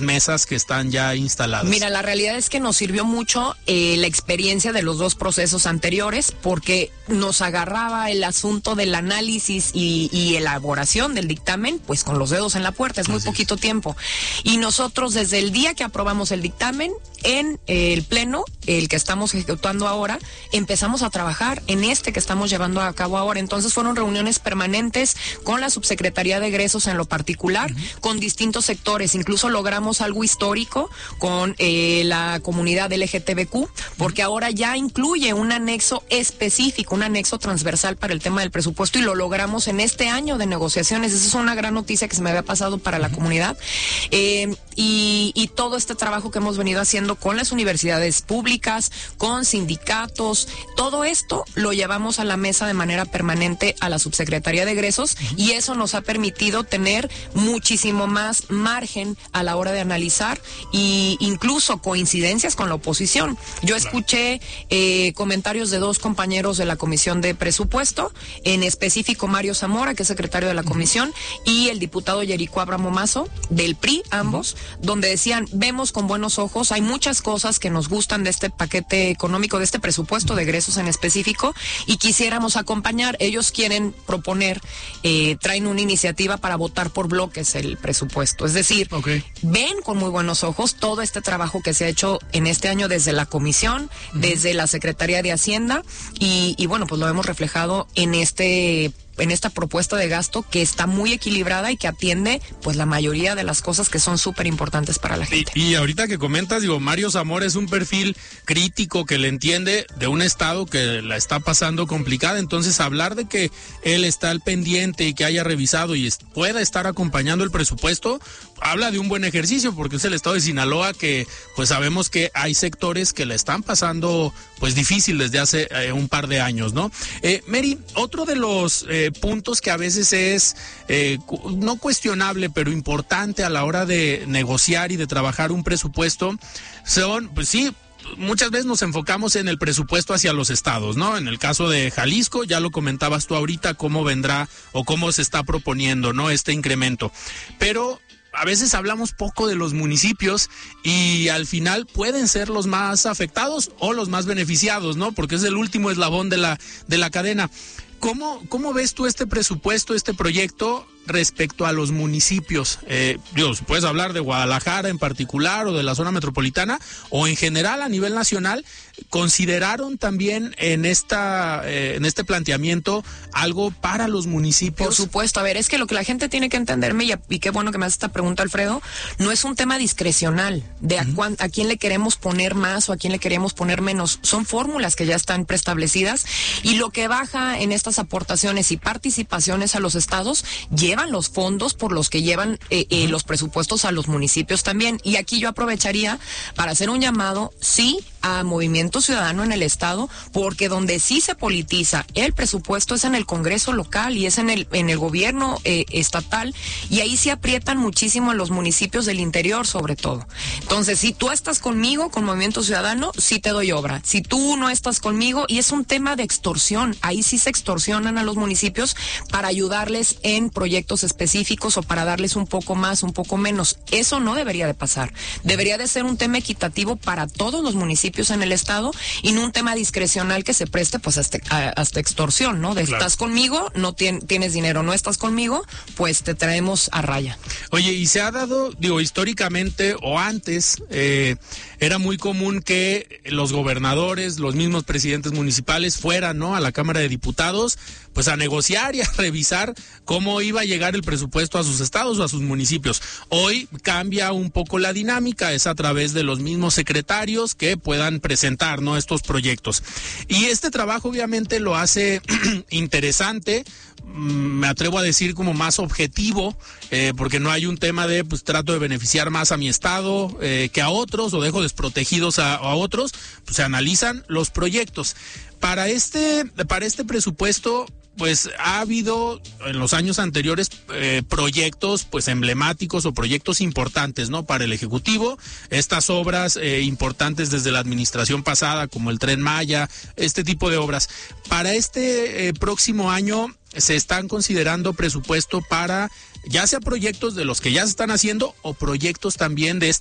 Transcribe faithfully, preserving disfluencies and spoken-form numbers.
mesas que están ya instaladas? Mira, la realidad es que nos sirvió mucho eh, la experiencia de los dos procesos anteriores, porque nos agarraba el asunto del análisis y, y elaboración del dictamen, pues con los dedos en la puerta, es muy Así poquito es. tiempo. Y nosotros desde el día que aprobamos el dictamen, en eh, el pleno, el que estamos ejecutando ahora, empezamos a trabajar en este que estamos llevando a cabo ahora. Entonces fueron reuniones permanentes con la Subsecretaría de Egresos en lo particular, uh-huh. con distintos sectores, incluso logramos algo histórico con eh, la comunidad L G T B Q, porque ahora ya incluye un anexo específico, un anexo transversal para el tema del presupuesto, y lo logramos en este año de negociaciones. Esa es una gran noticia que se me había pasado para la comunidad. Eh, y, y todo este trabajo que hemos venido haciendo con las universidades públicas, con sindicatos, todo esto lo llevamos a la mesa de manera permanente a la Subsecretaría de Egresos, uh-huh. y eso nos ha permitido tener muchísimo más margen a la hora de analizar e incluso coincidencias con la oposición. Yo escuché eh, comentarios de dos compañeros de la Comisión de Presupuesto, en específico Mario Zamora, que es secretario de la comisión, uh-huh. y el diputado Yerico Abramo Mazo, del P R I, ambos, uh-huh. donde decían, vemos con buenos ojos, hay muchas cosas que nos gustan de este paquete económico, de este presupuesto de egresos en específico, y quisiéramos acompañar. Ellos quieren proponer, eh, traen una iniciativa para votar por bloques el presupuesto. Es decir, okay. ven con muy buenos ojos todo este trabajo que se ha hecho en este año desde la comisión, uh-huh. desde la Secretaría de Hacienda, y, y bueno, pues lo hemos reflejado en este en esta propuesta de gasto que está muy equilibrada y que atiende pues la mayoría de las cosas que son súper importantes para la gente. Y, y ahorita que comentas, digo, Mario Zamora es un perfil crítico que le entiende de un estado que la está pasando complicada, entonces hablar de que él está al pendiente y que haya revisado y est- pueda estar acompañando el presupuesto, habla de un buen ejercicio, porque es el estado de Sinaloa que pues sabemos que hay sectores que la están pasando pues difícil desde hace eh, un par de años, ¿no? Eh, Mary, otro de los eh, puntos que a veces es eh, no cuestionable, pero importante a la hora de negociar y de trabajar un presupuesto son, pues sí, muchas veces nos enfocamos en el presupuesto hacia los estados, ¿no? En el caso de Jalisco, ya lo comentabas tú ahorita, cómo vendrá o cómo se está proponiendo, ¿no? Este incremento. Pero a veces hablamos poco de los municipios y al final pueden ser los más afectados o los más beneficiados, ¿no? Porque es el último eslabón de la, de la cadena. ¿Cómo, cómo ves tú este presupuesto, este proyecto respecto a los municipios? Eh, Dios, puedes hablar de Guadalajara en particular o de la zona metropolitana o en general a nivel nacional. ¿Consideraron también en esta eh, en este planteamiento algo para los municipios? Por supuesto, a ver, es que lo que la gente tiene que entenderme, y, a, y qué bueno que me haces esta pregunta, Alfredo, no es un tema discrecional de a, uh-huh. cuan, a quién le queremos poner más o a quién le queremos poner menos. Son fórmulas que ya están preestablecidas, y lo que baja en estas aportaciones y participaciones a los estados llevan los fondos por los que llevan eh, eh, los presupuestos a los municipios también. Y aquí yo aprovecharía para hacer un llamado, sí, a Movimiento Ciudadano en el estado, porque donde sí se politiza el presupuesto es en el Congreso local y es en el en el gobierno eh, estatal, y ahí sí aprietan muchísimo en los municipios del interior sobre todo. Entonces, si tú estás conmigo, con Movimiento Ciudadano, sí te doy obra. Si tú no estás conmigo, y es un tema de extorsión, ahí sí se extorsionan a los municipios para ayudarles en proyectos específicos o para darles un poco más, un poco menos. Eso no debería de pasar. Debería de ser un tema equitativo para todos los municipios en el estado y no un tema discrecional que se preste pues hasta, hasta extorsión, ¿no? De claro. Estás conmigo, no tien, tienes dinero, no estás conmigo, pues te traemos a raya. Oye, y se ha dado, digo, históricamente o antes, eh, era muy común que los gobernadores, los mismos presidentes municipales fueran, ¿no?, a la Cámara de Diputados, pues a negociar y a revisar cómo iba a llegar el presupuesto a sus estados o a sus municipios. Hoy cambia un poco la dinámica, es a través de los mismos secretarios que puedan presentar, ¿no?, estos proyectos. Y este trabajo obviamente lo hace interesante, me atrevo a decir como más objetivo, eh, porque no hay un tema de pues trato de beneficiar más a mi estado eh, que a otros, o dejo desprotegidos a, a otros. Pues se analizan los proyectos. Para este, para este presupuesto, pues ha habido en los años anteriores eh, proyectos pues emblemáticos o proyectos importantes, ¿no?, para el Ejecutivo, estas obras eh, importantes desde la administración pasada, como el Tren Maya, este tipo de obras. Para este eh, próximo año se están considerando presupuesto para ya sea proyectos de los que ya se están haciendo o proyectos también de